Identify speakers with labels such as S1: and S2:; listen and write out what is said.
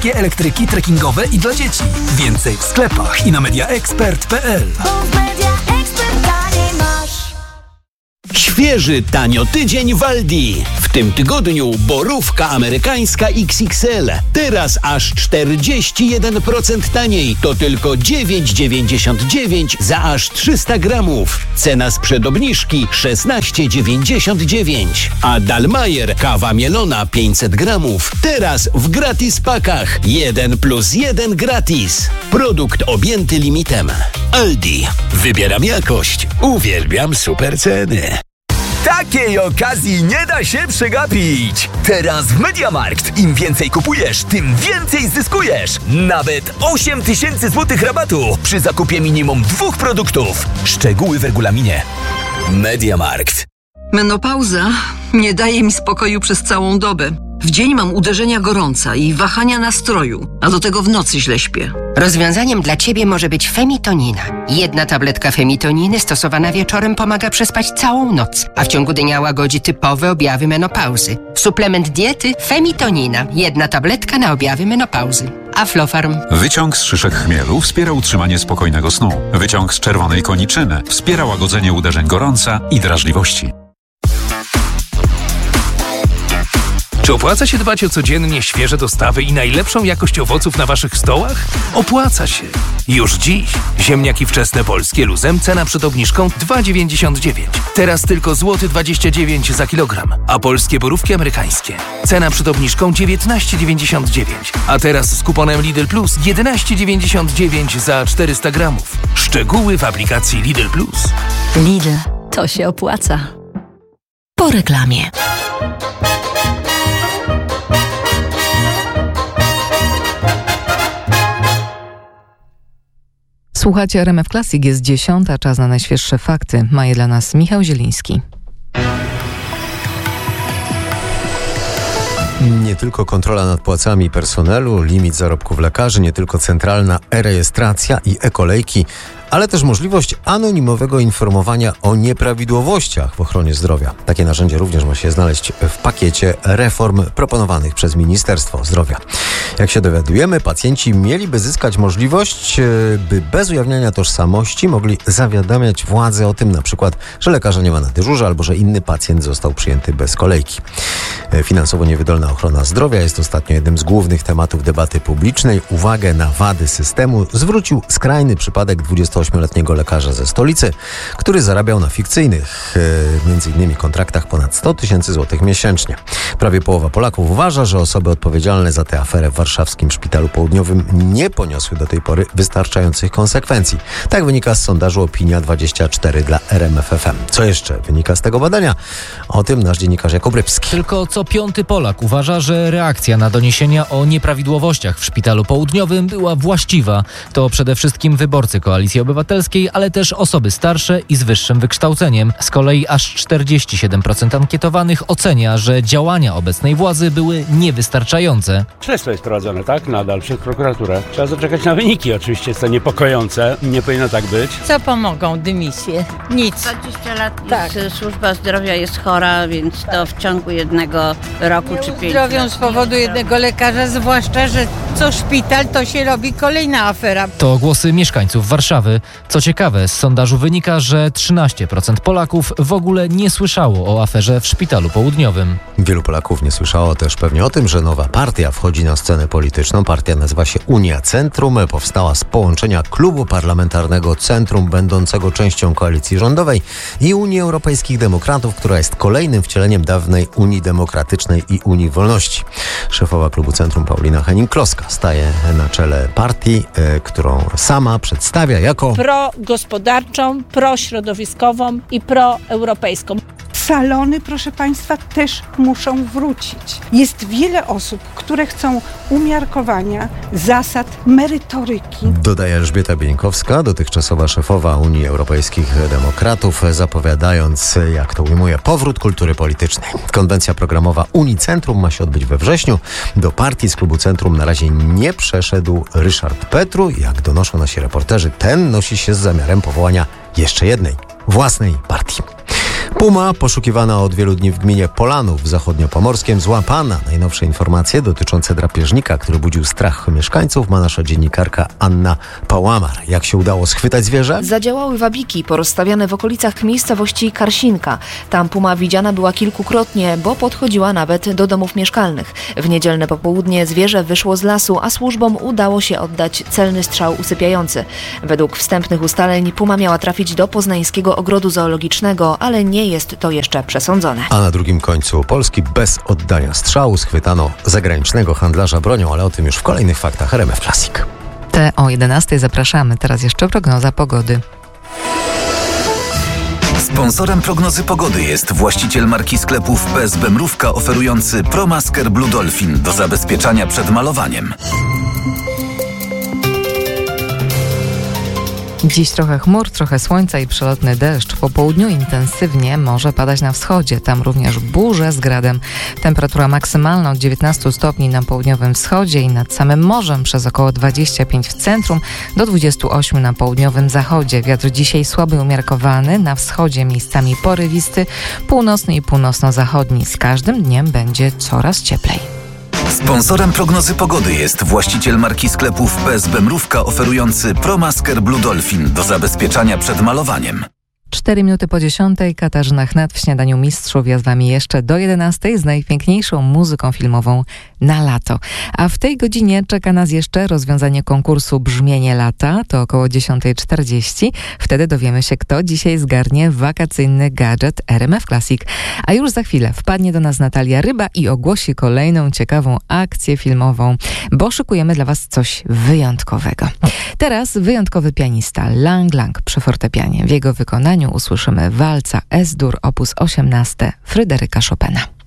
S1: Elektryki trekkingowe i dla dzieci. Więcej w sklepach i na mediaexpert.pl.
S2: Świeży tanio tydzień w Aldi. W tym tygodniu borówka amerykańska XXL. Teraz aż 41% taniej. To tylko 9,99 za aż 300 gramów. Cena sprzed obniżki 16,99. A Dalmajer kawa mielona 500 gramów. Teraz w gratis pakach. 1+1 gratis. Produkt objęty limitem. Aldi. Wybieram jakość. Uwielbiam super ceny.
S1: Takiej okazji nie da się przegapić. Teraz w MediaMarkt im więcej kupujesz, tym więcej zyskujesz. Nawet 8000 zł rabatu przy zakupie minimum 2 produktów. Szczegóły w regulaminie. MediaMarkt.
S3: Menopauza nie daje mi spokoju przez całą dobę. W dzień mam uderzenia gorąca i wahania nastroju, a do tego w nocy źle śpię.
S4: Rozwiązaniem dla Ciebie może być Femitonina. 1 tabletka Femitoniny stosowana wieczorem pomaga przespać całą noc, a w ciągu dnia łagodzi typowe objawy menopauzy. Suplement diety Femitonina. 1 tabletka na objawy menopauzy. Aflofarm.
S5: Wyciąg z szyszek chmielu wspiera utrzymanie spokojnego snu. Wyciąg z czerwonej koniczyny wspiera łagodzenie uderzeń gorąca i drażliwości.
S6: Czy opłaca się dbać o codziennie świeże dostawy i najlepszą jakość owoców na waszych stołach? Opłaca się. Już dziś ziemniaki wczesne polskie luzem, cena przed obniżką 2,99. Teraz tylko złoty 29 za kilogram. A polskie borówki amerykańskie. Cena przed obniżką 19,99. A teraz z kuponem Lidl Plus 11,99 za 400 gramów. Szczegóły w aplikacji Lidl Plus.
S7: Lidl, to się opłaca. Po reklamie.
S8: Słuchacie RMF Classic, jest 10, czas na najświeższe fakty. Ma je dla nas Michał Zieliński.
S9: Nie tylko kontrola nad płacami personelu, limit zarobków lekarzy, nie tylko centralna e-rejestracja i e-kolejki, ale też możliwość anonimowego informowania o nieprawidłowościach w ochronie zdrowia. Takie narzędzie również ma się znaleźć w pakiecie reform proponowanych przez Ministerstwo Zdrowia. Jak się dowiadujemy, pacjenci mieliby zyskać możliwość, by bez ujawniania tożsamości mogli zawiadamiać władzę o tym, na przykład, że lekarza nie ma na dyżurze albo że inny pacjent został przyjęty bez kolejki. Finansowo niewydolna ochrona zdrowia jest ostatnio jednym z głównych tematów debaty publicznej. Uwagę na wady systemu zwrócił skrajny przypadek 28-letniego lekarza ze stolicy, który zarabiał na fikcyjnych, m.in. kontraktach ponad 100 000 złotych miesięcznie. Prawie połowa Polaków uważa, że osoby odpowiedzialne za tę aferę w warszawskim Szpitalu Południowym nie poniosły do tej pory wystarczających konsekwencji. Tak wynika z sondażu Opinia24 dla RMF FM. Co jeszcze wynika z tego badania? O tym nasz dziennikarz Jakub Rybski.
S10: Tylko co 5. Polak uważa, że reakcja na doniesienia o nieprawidłowościach w Szpitalu Południowym była właściwa. To przede wszystkim wyborcy Koalicji Obywatelskiej, ale też osoby starsze i z wyższym wykształceniem. Z kolei aż 47% ankietowanych ocenia, że działania obecnej władzy były niewystarczające.
S11: Śledztwo jest prowadzone, tak? Nadal przez prokuraturę. Trzeba zaczekać na wyniki. Oczywiście jest to niepokojące. Nie powinno tak być.
S12: Co pomogą dymisje? Nic.
S13: 20 lat tak. Służba zdrowia jest chora, więc to w ciągu jednego roku czy 5 lat.
S12: Zdrowią z powodu jednego lekarza, zwłaszcza, że co szpital, to się robi kolejna afera.
S10: To głosy mieszkańców Warszawy. Co ciekawe, z sondażu wynika, że 13% Polaków w ogóle nie słyszało o aferze w Szpitalu Południowym.
S9: Wielu Polaków nie słyszało też pewnie o tym, że nowa partia wchodzi na scenę polityczną. Partia nazywa się Unia Centrum. Powstała z połączenia Klubu Parlamentarnego Centrum, będącego częścią koalicji rządowej, i Unii Europejskich Demokratów, która jest kolejnym wcieleniem dawnej Unii Demokratycznej i Unii Wolności. Szefowa Klubu Centrum Paulina Henning-Kloska staje na czele partii, którą sama przedstawia jako
S14: progospodarczą, prośrodowiskową i proeuropejską.
S15: Salony, proszę Państwa, też muszą wrócić. Jest wiele osób, które chcą umiarkowania, zasad, merytoryki.
S9: Dodaje Elżbieta Bieńkowska, dotychczasowa szefowa Unii Europejskich Demokratów, zapowiadając, jak to ujmuje, powrót kultury politycznej. Konwencja programowa Unii Centrum ma się odbyć we wrześniu. Do partii z Klubu Centrum na razie nie przeszedł Ryszard Petru. Jak donoszą nasi reporterzy, ten nosi się z zamiarem powołania jeszcze jednej, własnej partii. Puma, poszukiwana od wielu dni w gminie Polanów w zachodniopomorskim, złapana. Najnowsze informacje dotyczące drapieżnika, który budził strach mieszkańców, ma nasza dziennikarka Anna Pałamar. Jak się udało schwytać zwierzę?
S16: Zadziałały wabiki porozstawiane w okolicach miejscowości Karsinka. Tam puma widziana była kilkukrotnie, bo podchodziła nawet do domów mieszkalnych. W niedzielne popołudnie zwierzę wyszło z lasu, a służbom udało się oddać celny strzał usypiający. Według wstępnych ustaleń puma miała trafić do poznańskiego ogrodu zoologicznego, ale nie jest to jeszcze przesądzone.
S9: A na drugim końcu Polski bez oddania strzału schwytano zagranicznego handlarza bronią, ale o tym już w kolejnych faktach RMF Classic.
S8: Te o 11 zapraszamy. Teraz jeszcze prognoza pogody.
S1: Sponsorem prognozy pogody jest właściciel marki sklepów PSB Mrówka oferujący ProMasker Blue Dolphin do zabezpieczania przed malowaniem.
S8: Dziś trochę chmur, trochę słońca i przelotny deszcz. Po południu intensywnie może padać na wschodzie. Tam również burze z gradem. Temperatura maksymalna od 19 stopni na południowym wschodzie i nad samym morzem przez około 25 w centrum do 28 na południowym zachodzie. Wiatr dzisiaj słaby umiarkowany, na wschodzie miejscami porywisty, północny i północno-zachodni. Z każdym dniem będzie coraz cieplej.
S1: Sponsorem prognozy pogody jest właściciel marki sklepów PSB Mrówka oferujący ProMasker Blue Dolphin do zabezpieczania przed malowaniem.
S8: 4 minuty po 10. Katarzyna Chnat w Śniadaniu Mistrzów. Ja z Wami jeszcze do 11 z najpiękniejszą muzyką filmową na lato. A w tej godzinie czeka nas jeszcze rozwiązanie konkursu Brzmienie Lata. To około 10:40. Wtedy dowiemy się, kto dzisiaj zgarnie wakacyjny gadżet RMF Classic. A już za chwilę wpadnie do nas Natalia Ryba i ogłosi kolejną ciekawą akcję filmową, bo szykujemy dla Was coś wyjątkowego. Teraz wyjątkowy pianista Lang Lang przy fortepianie. W jego wykonaniu usłyszymy walca S-dur op. 18 Fryderyka Chopina.